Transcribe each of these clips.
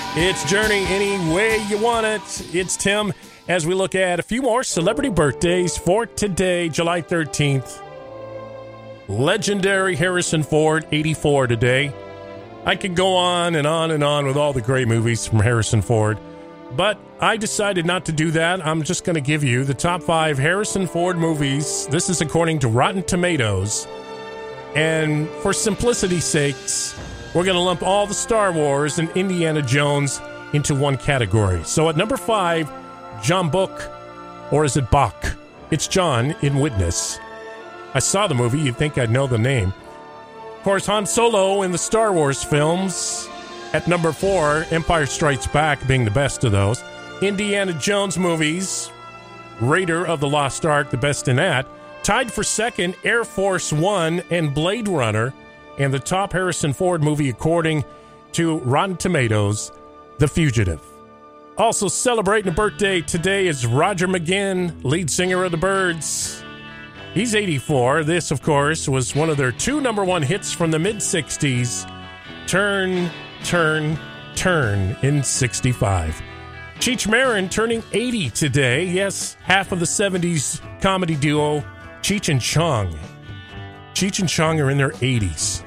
It's Journey any way you want it. It's Tim as we look at a few more celebrity birthdays for today, July 13th. Legendary Harrison Ford, 84 today. I could go on and on and on with all the great movies from Harrison Ford, but I decided not to do that. I'm just going to give you the top 5 Harrison Ford movies. This is according to Rotten Tomatoes. And for simplicity's sakes, we're going to lump all the Star Wars and Indiana Jones into one category. So at number 5, John Book, or is it Bach? It's John in Witness. I saw the movie, you'd think I'd know the name. Of course, Han Solo in the Star Wars films. At number 4, Empire Strikes Back being the best of those. Indiana Jones movies, Raider of the Lost Ark, the best in that. Tied for second, Air Force One and Blade Runner. And the top Harrison Ford movie, according to Rotten Tomatoes, The Fugitive. Also celebrating a birthday today is Roger McGuinn, lead singer of the Byrds. He's 84. This, of course, was one of their 2 number 1 hits from the mid-60s. Turn, Turn, Turn in 65. Cheech Marin turning 80 today. Yes, half of the 70s comedy duo, Cheech and Chong. Cheech and Chong are in their 80s.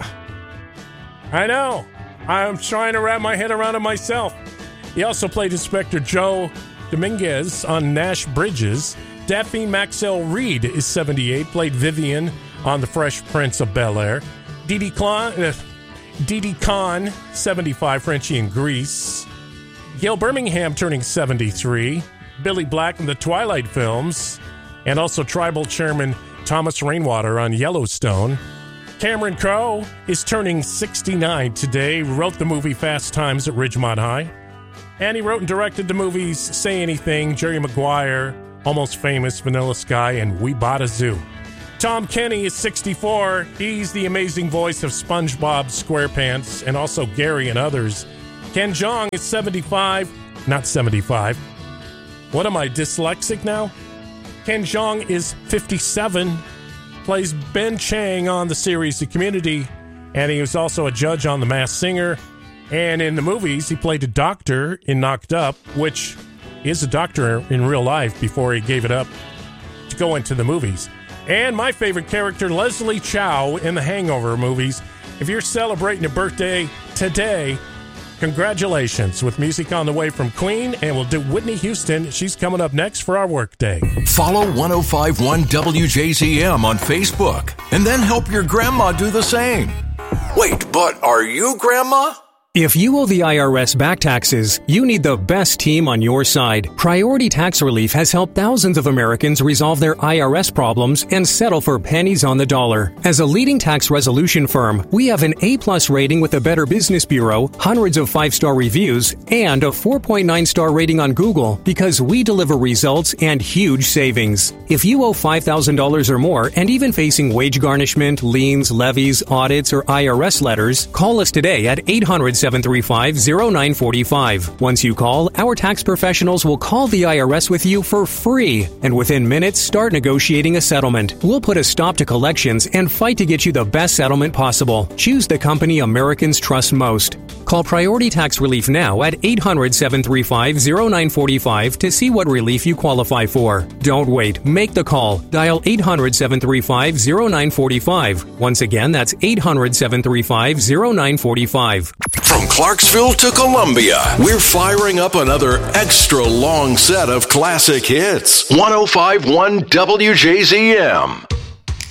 I know. I'm trying to wrap my head around it myself. He also played Inspector Joe Dominguez on Nash Bridges. Daphne Maxwell Reid is 78, played Vivian on The Fresh Prince of Bel-Air. Didi Khan, 75, Frenchie in Grease. Gail Birmingham turning 73. Billy Black in the Twilight films. And also Tribal Chairman Thomas Rainwater on Yellowstone. Cameron Crowe is turning 69 today. Wrote the movie Fast Times at Ridgemont High. And he wrote and directed the movies Say Anything, Jerry Maguire, Almost Famous, Vanilla Sky, and We Bought a Zoo. Tom Kenny is 64. He's the amazing voice of SpongeBob SquarePants and also Gary and others. Ken Jeong is 75. Not 75. What am I, dyslexic now? Ken Jeong is 57. Plays Ben Chang on the series The Community. And he was also a judge on The Masked Singer. And in the movies, he played a doctor in Knocked Up, which is a doctor in real life before he gave it up to go into the movies. And my favorite character, Leslie Chow in the Hangover movies. If you're celebrating a birthday today, congratulations. With music on the way from Queen, and we'll do Whitney Houston. She's coming up next for our workday. Follow 105.1 WJZM on Facebook, and then help your grandma do the same. Wait, but are you grandma? If you owe the IRS back taxes, you need the best team on your side. Priority Tax Relief has helped thousands of Americans resolve their IRS problems and settle for pennies on the dollar. As a leading tax resolution firm, we have an A+ rating with the Better Business Bureau, hundreds of 5-star reviews, and a 4.9-star rating on Google because we deliver results and huge savings. If you owe $5,000 or more and even facing wage garnishment, liens, levies, audits, or IRS letters, call us today at 800-735-0945. Once you call, our tax professionals will call the IRS with you for free, and within minutes, start negotiating a settlement. We'll put a stop to collections and fight to get you the best settlement possible. Choose the company Americans trust most. Call Priority Tax Relief now at 800-735-0945 to see what relief you qualify for. Don't wait. Make the call. Dial 800-735-0945. Once again, that's 800-735-0945. From Clarksville to Columbia, we're firing up another extra long set of classic hits. 105.1 WJZM.